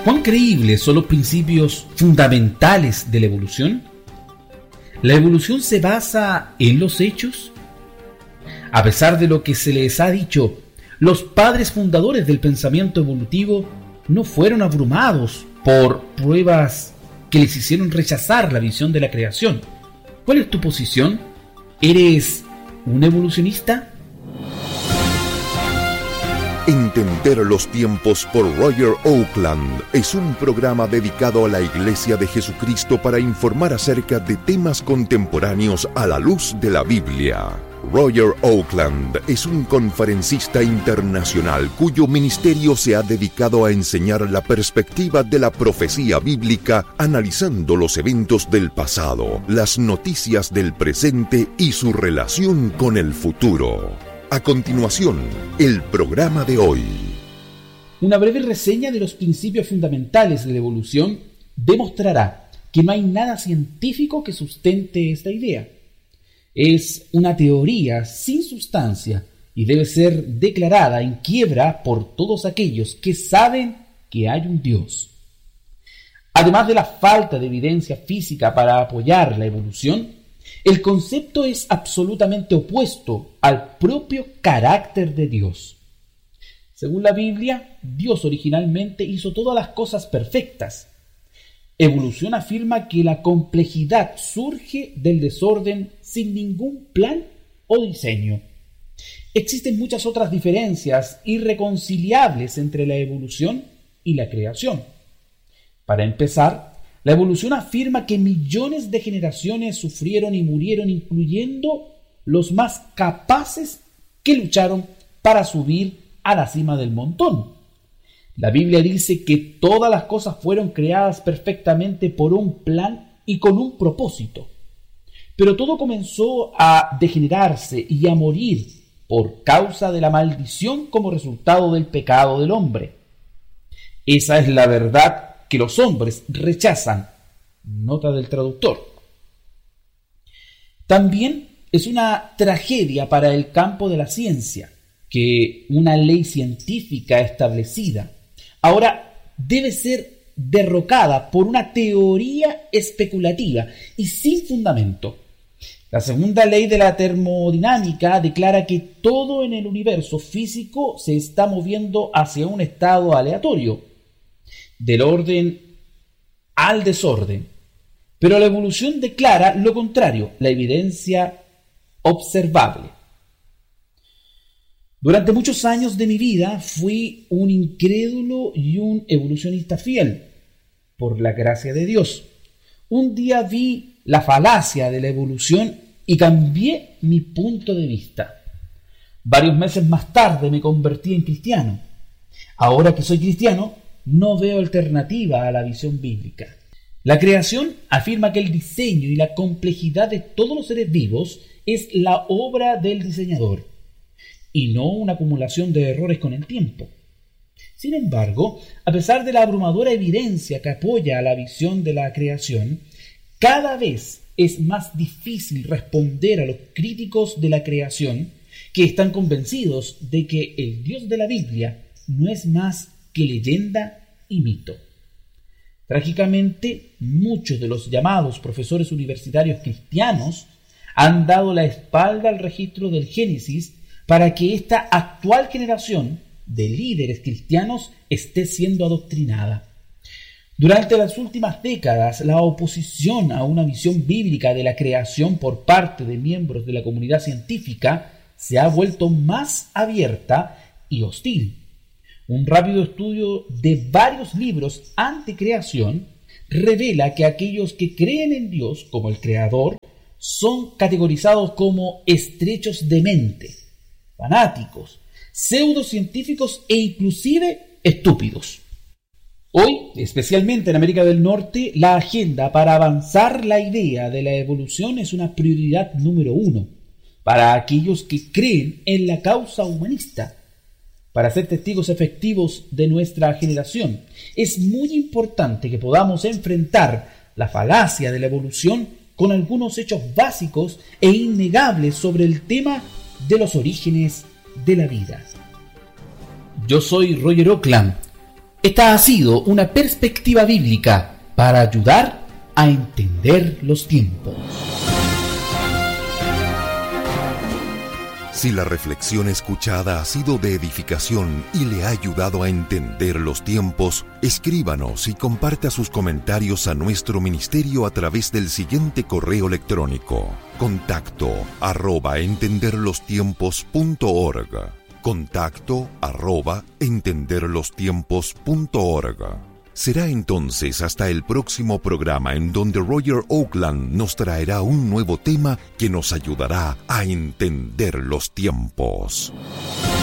¿Cuán creíbles son los principios fundamentales de la evolución? ¿La evolución se basa en los hechos? A pesar de lo que se les ha dicho, los padres fundadores del pensamiento evolutivo no fueron abrumados por pruebas que les hicieron rechazar la visión de la creación. ¿Cuál es tu posición? ¿Eres un evolucionista? Entender los tiempos por Roger Oakland es un programa dedicado a la Iglesia de Jesucristo para informar acerca de temas contemporáneos a la luz de la Biblia. Roger Oakland es un conferencista internacional cuyo ministerio se ha dedicado a enseñar la perspectiva de la profecía bíblica, analizando los eventos del pasado, las noticias del presente y su relación con el futuro. A continuación, el programa de hoy. Una breve reseña de los principios fundamentales de la evolución demostrará que no hay nada científico que sustente esta idea. Es una teoría sin sustancia y debe ser declarada en quiebra por todos aquellos que saben que hay un Dios. Además de la falta de evidencia física para apoyar la evolución, el concepto es absolutamente opuesto al propio carácter de Dios. Según la Biblia, Dios originalmente hizo todas las cosas perfectas. Evolución afirma que la complejidad surge del desorden sin ningún plan o diseño. Existen muchas otras diferencias irreconciliables entre la evolución y la creación. Para empezar, la evolución afirma que millones de generaciones sufrieron y murieron, incluyendo los más capaces que lucharon para subir a la cima del montón. La Biblia dice que todas las cosas fueron creadas perfectamente por un plan y con un propósito. Pero todo comenzó a degenerarse y a morir por causa de la maldición como resultado del pecado del hombre. Esa es la verdad que los hombres rechazan. Nota del traductor. También es una tragedia para el campo de la ciencia que una ley científica establecida ahora debe ser derrocada por una teoría especulativa y sin fundamento. La segunda ley de la termodinámica declara que todo en el universo físico se está moviendo hacia un estado aleatorio, del orden al desorden. Pero la evolución declara lo contrario, la evidencia observable. Durante muchos años de mi vida fui un incrédulo y un evolucionista fiel, por la gracia de Dios. Un día vi la falacia de la evolución y cambié mi punto de vista. Varios meses más tarde me convertí en cristiano. Ahora que soy cristiano, no veo alternativa a la visión bíblica. La creación afirma que el diseño y la complejidad de todos los seres vivos es la obra del diseñador, y no una acumulación de errores con el tiempo. Sin embargo, a pesar de la abrumadora evidencia que apoya a la visión de la creación, cada vez es más difícil responder a los críticos de la creación que están convencidos de que el Dios de la Biblia no es más que leyenda y mito. Trágicamente, muchos de los llamados profesores universitarios cristianos han dado la espalda al registro del Génesis para que esta actual generación de líderes cristianos esté siendo adoctrinada. Durante las últimas décadas, la oposición a una visión bíblica de la creación por parte de miembros de la comunidad científica se ha vuelto más abierta y hostil. Un rápido estudio de varios libros anticreación revela que aquellos que creen en Dios como el Creador son categorizados como estrechos de mente, fanáticos, pseudocientíficos e inclusive estúpidos. Hoy, especialmente en América del Norte, la agenda para avanzar la idea de la evolución es una prioridad número 1 para aquellos que creen en la causa humanista. Para ser testigos efectivos de nuestra generación, es muy importante que podamos enfrentar la falacia de la evolución con algunos hechos básicos e innegables sobre el tema de los orígenes de la vida. Yo soy Roger Oakland, Esta ha sido una perspectiva bíblica para ayudar a entender los tiempos. Si la reflexión escuchada ha sido de edificación y le ha ayudado a entender los tiempos, escríbanos y comparta sus comentarios a nuestro ministerio a través del siguiente correo electrónico: contacto@entenderlostiempos.org. contacto@entenderlostiempos.org. Será entonces hasta el próximo programa en donde Roger Oakland nos traerá un nuevo tema que nos ayudará a entender los tiempos.